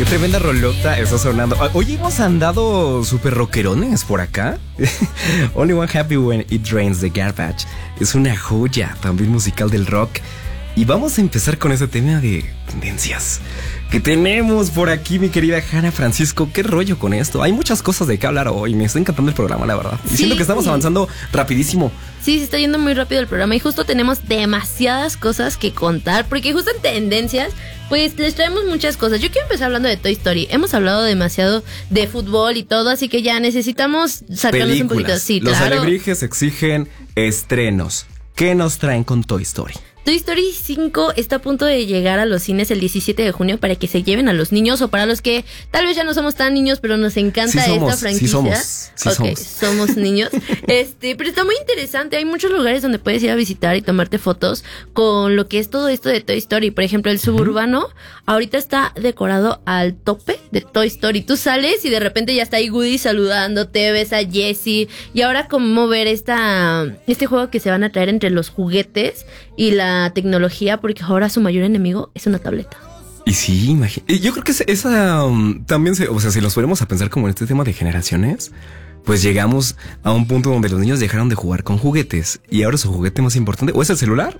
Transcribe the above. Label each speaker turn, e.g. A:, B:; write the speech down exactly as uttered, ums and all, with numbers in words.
A: tremenda rolota está sonando. Oye, hemos andado súper rockerones por acá. Only One Happy When It Rains de Garbage es una joya también musical del rock. Y vamos a empezar con ese tema de tendencias que tenemos por aquí, mi querida Hanna Francisco. ¿Qué rollo con esto? Hay muchas cosas de qué hablar hoy. Me está encantando el programa, la verdad. Y sí, siento que estamos avanzando rapidísimo.
B: Sí, se está yendo muy rápido el programa y justo tenemos demasiadas cosas que contar, porque justo en tendencias, pues les traemos muchas cosas. Yo quiero empezar hablando de Toy Story. Hemos hablado demasiado de fútbol y todo, así que ya necesitamos sacarnos películas, un poquito. Sí,
A: los
B: claro.
A: alebrijes exigen estrenos. ¿Qué nos traen con Toy Story?
B: Toy Story cinco está a punto de llegar a los cines el diecisiete de junio para que se lleven a los niños, o para los que tal vez ya no somos tan niños, pero nos encanta sí somos, esta franquicia.
A: Sí somos, sí
B: okay,
A: somos.
B: somos niños. Este, pero está muy interesante. Hay muchos lugares donde puedes ir a visitar y tomarte fotos con lo que es todo esto de Toy Story. Por ejemplo, el suburbano uh-huh. ahorita está decorado al tope de Toy Story. Tú sales y de repente ya está ahí Woody saludándote, ves a Jessie. Y ahora cómo ver esta este juego que se van a traer entre los juguetes y la tecnología, porque ahora su mayor enemigo es una tableta.
A: Y sí, imagínate. Yo creo que esa um, también se, o sea, si nos ponemos a pensar como en este tema de generaciones, pues llegamos a un punto donde los niños dejaron de jugar con juguetes y ahora su juguete más importante o es el celular